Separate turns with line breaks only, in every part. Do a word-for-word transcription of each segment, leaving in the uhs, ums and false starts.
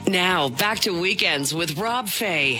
Now, back to Weekends with Rob Fay.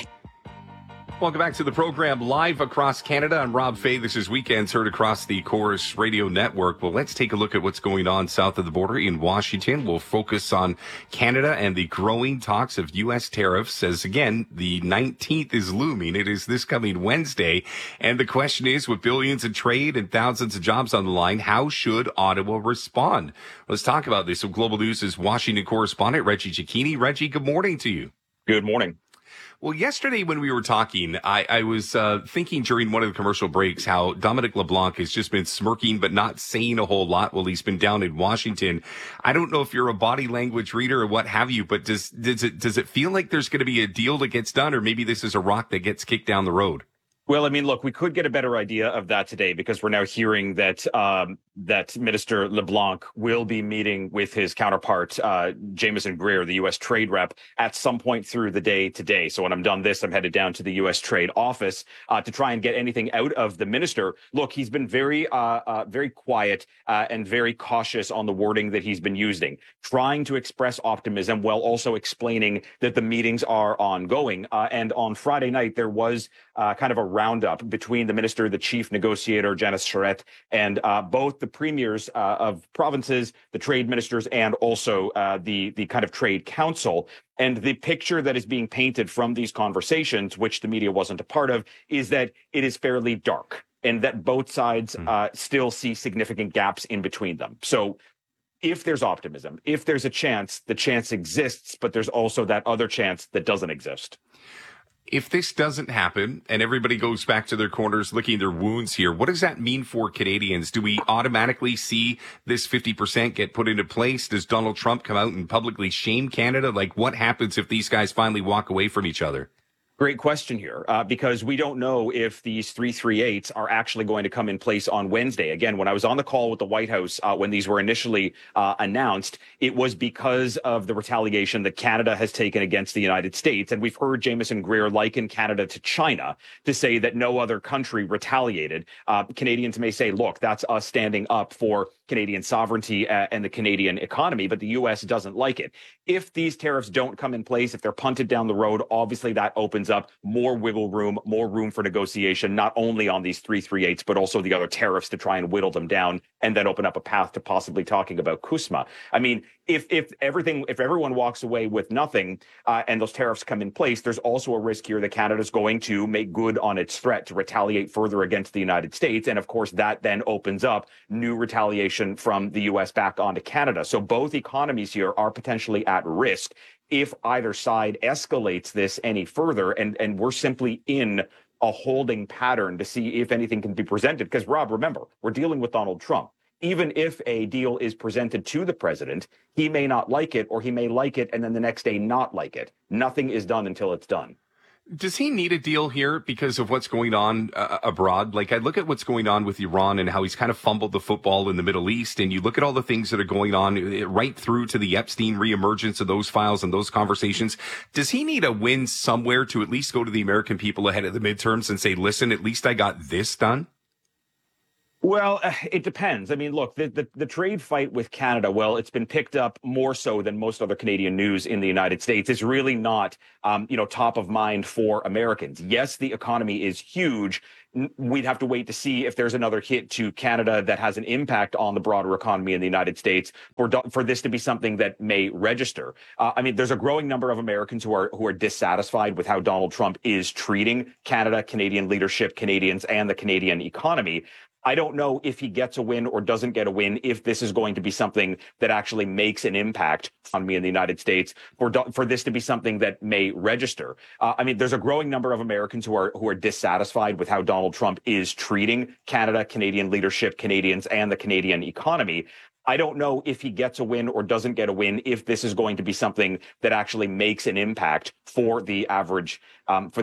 Welcome back to the program live across Canada. I'm Rob Fay. This is Weekends heard across the Chorus Radio Network. Well, let's take a look at what's going on south of the border in Washington. We'll focus on Canada and the growing talks of U S tariffs as, again, the nineteenth is looming. It is this coming Wednesday. And the question is, with billions in trade and thousands of jobs on the line, how should Ottawa respond? Let's talk about this with Global News' Washington correspondent, Reggie Cecchini. Reggie, good morning to you.
Good morning.
Well, yesterday when we were talking, I, I was uh, thinking during one of the commercial breaks how Dominic LeBlanc has just been smirking but not saying a whole lot while he's been down in Washington. I don't know if you're a body language reader or what have you, but does does it does it feel like there's going to be a deal that gets done, or maybe this is a rock that gets kicked down the road?
Well, I mean, look, we could get a better idea of that today because we're now hearing that um, that Minister LeBlanc will be meeting with his counterpart, uh, Jamieson Greer, the U S trade rep, at some point through the day today. So when I'm done this, I'm headed down to the U S trade office uh, to try and get anything out of the minister. Look, he's been very, uh, uh, very quiet uh, and very cautious on the wording that he's been using, trying to express optimism while also explaining that the meetings are ongoing. Uh, and on Friday night, there was uh, kind of a roundup between the minister, the chief negotiator, Janice Charette, and uh, both the premiers uh, of provinces, the trade ministers, and also uh, the, the kind of trade council. And the picture that is being painted from these conversations, which the media wasn't a part of, is that it is fairly dark and that both sides uh, still see significant gaps in between them. So if there's optimism, if there's a chance, the chance exists, but there's also that other chance that doesn't exist.
If this doesn't happen and everybody goes back to their corners licking their wounds here, what does that mean for Canadians? Do we automatically see this fifty percent get put into place? Does Donald Trump come out and publicly shame Canada? Like, what happens if these guys finally walk away from each other?
Great question here, uh, because we don't know if these three thirty-eights are actually going to come in place on Wednesday. Again, when I was on the call with the White House, uh, when these were initially uh, announced, it was because of the retaliation that Canada has taken against the United States. And we've heard Jamieson Greer liken Canada to China to say that no other country retaliated. Uh, Canadians may say, look, that's us standing up for Canadian sovereignty uh, and the Canadian economy, but the U S doesn't like it. If these tariffs don't come in place, if they're punted down the road, obviously that opens up more wiggle room, more room for negotiation, not only on these three thirty-eights, but also the other tariffs to try and whittle them down and then open up a path to possibly talking about CUSMA. I mean, if if everything, if everyone walks away with nothing uh, and those tariffs come in place, there's also a risk here that Canada's going to make good on its threat to retaliate further against the United States. And of course, that then opens up new retaliation from the U S back onto Canada. So both economies here are potentially at risk if either side escalates this any further. And, and we're simply in a holding pattern to see if anything can be presented. Because, Rob, remember, we're dealing with Donald Trump. Even if a deal is presented to the president, he may not like it, or he may like it and then the next day not like it. Nothing is done until it's done.
Does he need a deal here because of what's going on uh, abroad? Like, I look at what's going on with Iran and how he's kind of fumbled the football in the Middle East, and you look at all the things that are going on right through to the Epstein reemergence of those files and those conversations. Does he need a win somewhere to at least go to the American people ahead of the midterms and say, listen, at least I got this done?
Well, uh, it depends. I mean, look, the, the the trade fight with Canada, well, it's been picked up more so than most other Canadian news in the United States. It's really not, um, you know, top of mind for Americans. Yes, the economy is huge. We'd have to wait to see if there's another hit to Canada that has an impact on the broader economy in the United States for for this to be something that may register. Uh, I mean, there's a growing number of Americans who are who are dissatisfied with how Donald Trump is treating Canada, Canadian leadership, Canadians, and the Canadian economy. I don't know if he gets a win or doesn't get a win, if this is going to be something that actually makes an impact on me in the United States, for for this to be something that may register. Uh, I mean, there's a growing number of Americans who are who are dissatisfied with how Donald Trump is treating Canada, Canadian leadership, Canadians, and the Canadian economy. I don't know if he gets a win or doesn't get a win, if this is going to be something that actually makes an impact for the average, um, for